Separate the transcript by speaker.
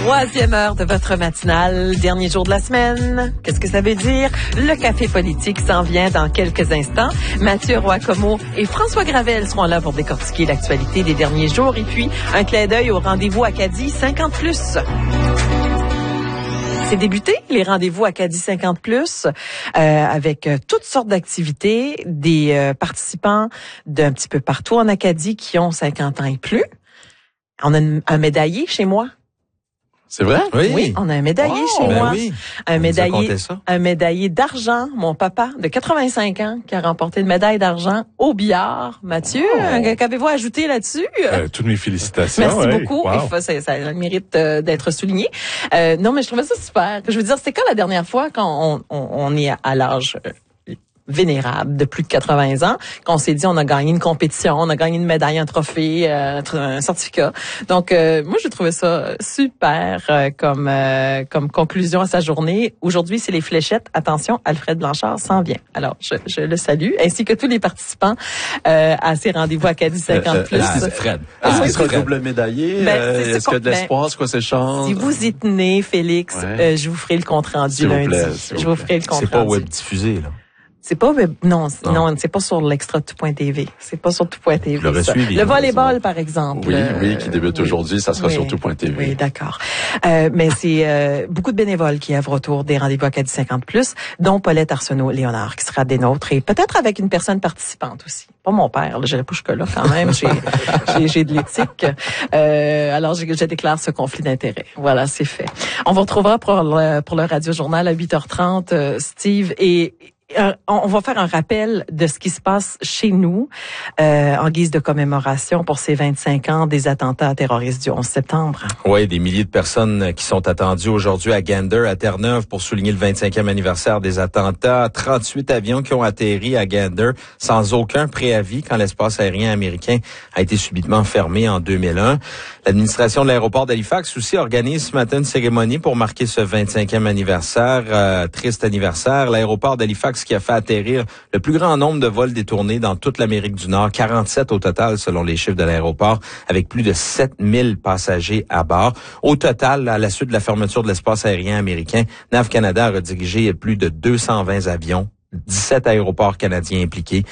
Speaker 1: Troisième heure de votre matinale, dernier jour de la semaine. Qu'est-ce que ça veut dire? Le café politique s'en vient dans quelques instants. Mathieu Roy-Comeau et François Gravel seront là pour décortiquer l'actualité des derniers jours. Et puis, un clin d'œil au rendez-vous Acadie 50+. C'est débuté, les rendez-vous Acadie 50+, avec toutes sortes d'activités, des participants d'un petit peu partout en Acadie qui ont 50 ans et plus. On a un médaillé chez moi.
Speaker 2: C'est vrai?
Speaker 1: Oui, on a un médaillé chez moi.
Speaker 2: Oui.
Speaker 1: Un médaillé d'argent. Mon papa de 85 ans qui a remporté une médaille d'argent au billard. Mathieu, qu'avez-vous ajouté là-dessus?
Speaker 2: Toutes mes félicitations.
Speaker 1: Merci beaucoup. Wow. Ça a le mérite d'être souligné. Non, mais je trouvais ça super. Je veux dire, c'était quand la dernière fois quand on est à l'âge vénérable de plus de 80 ans, qu'on s'est dit on a gagné une compétition, on a gagné une médaille, un trophée, un certificat. Donc moi je trouvais ça super comme conclusion à sa journée. Aujourd'hui, c'est les fléchettes. Attention, Alfred Blanchard s'en vient. Alors je le salue, ainsi que tous les participants à ces rendez-vous Acadie 50+.
Speaker 2: C'est Fred. Est-ce qu'il sera double médaillé? Est-ce qu'il y a de l'espoir? C'est quoi ces chances?
Speaker 1: Si vous y tenez, Félix, je vous ferai le compte rendu lundi. Je vous ferai le compte rendu.
Speaker 2: C'est pas web diffusé, là.
Speaker 1: C'est pas non, c'est pas sur l'extra tout.tv. C'est pas sur tout.tv. Le volleyball par exemple.
Speaker 2: Oui, qui débute aujourd'hui, ça sera sur tout.tv.
Speaker 1: Oui, d'accord. Mais c'est beaucoup de bénévoles qui œuvrent autour des rendez-vous Acadie 50+, dont Paulette Arsenault-Léonard qui sera des nôtres et peut-être avec une personne participante aussi. Pas mon père, là, j'irai pas jusque-là quand même, j'ai de l'éthique. Alors je déclare ce conflit d'intérêts. Voilà, c'est fait. On vous retrouvera pour le Radio Journal à 8h30, Steve, et on va faire un rappel de ce qui se passe chez nous en guise de commémoration pour ces 25 ans des attentats terroristes du 11 septembre.
Speaker 3: Oui, des milliers de personnes qui sont attendues aujourd'hui à Gander, à Terre-Neuve, pour souligner le 25e anniversaire des attentats. 38 avions qui ont atterri à Gander sans aucun préavis quand l'espace aérien américain a été subitement fermé en 2001. L'administration de l'aéroport d'Halifax aussi organise ce matin une cérémonie pour marquer ce 25e anniversaire, triste anniversaire. L'aéroport d'Halifax qui a fait atterrir le plus grand nombre de vols détournés dans toute l'Amérique du Nord, 47 au total selon les chiffres de l'aéroport, avec plus de 7000 passagers à bord. Au total, à la suite de la fermeture de l'espace aérien américain, NAV Canada a redirigé plus de 220 avions, 17 aéroports canadiens impliqués.